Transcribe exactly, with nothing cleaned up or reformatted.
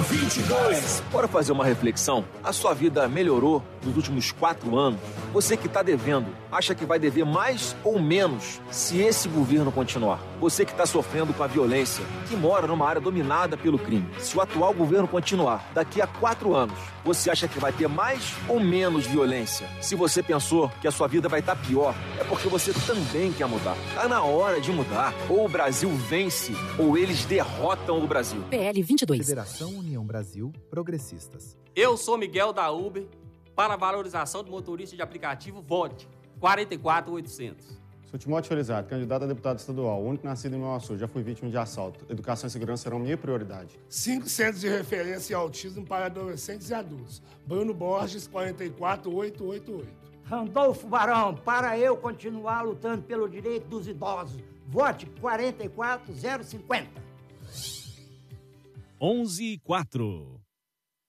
vinte e dois. Bora fazer uma reflexão? A sua vida melhorou nos últimos quatro anos? Você que está devendo, acha que vai dever mais ou menos se esse governo continuar? Você que está sofrendo com a violência, que mora numa área dominada pelo crime, se o atual governo continuar, daqui a quatro anos, você acha que vai ter mais ou menos violência? Se você pensou que a sua vida vai estar pior, é porque você também quer mudar. Tá na hora de mudar. Ou o Brasil vence, ou eles derrotam o Brasil. P L vinte e dois. Federação União Brasil Progressistas. Eu sou Miguel da Uber. Para a valorização do motorista de aplicativo, vote quatro quatro oitocentos. Sou Timóteo Felizardo, candidato a deputado estadual, único nascido em Mauá Sul. Já fui vítima de assalto. Educação e segurança serão minha prioridade. Cinco centros de referência em autismo para adolescentes e adultos. Bruno Borges, quatro quatro oito oito oito. Randolfo Barão, para eu continuar lutando pelo direito dos idosos. Vote quatro quatro zero cinquenta. onze e quatro.